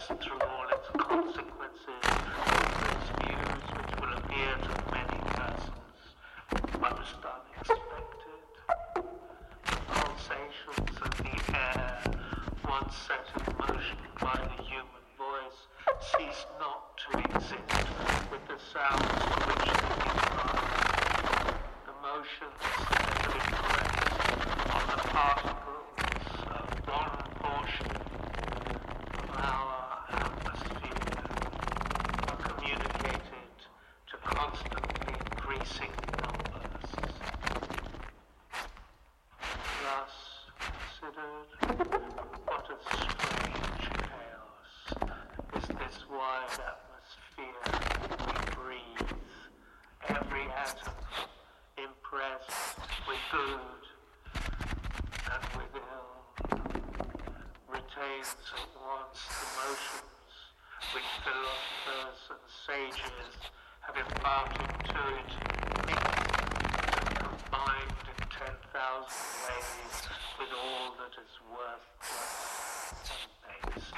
reflects through all its consequences those views which will appear to many persons most unexpected. Pulsations of the air, once set in motion by the human voice, cease not to exist with the sounds to which they give rise. The motions that have impressed on the particles of one portion of our atmosphere are communicated to constantly increasing numbers. Thus considered, what a strange chaos is this wide atmosphere we breathe, every atom impressed with good and with ill, retains at once the motions which philosophers and sages have imparted to it, mixed and combined in 10,000 ways with all that is worthless and base.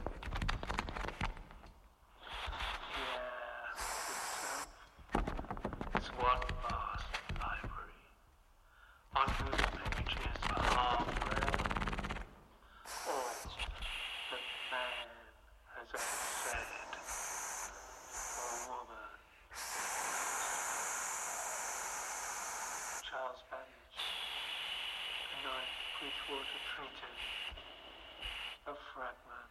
Is one vast library, on whose pages are read all that man has ever said, or woman. Charles Babbage, The Ninth Bridgewater Treatise, a fragment.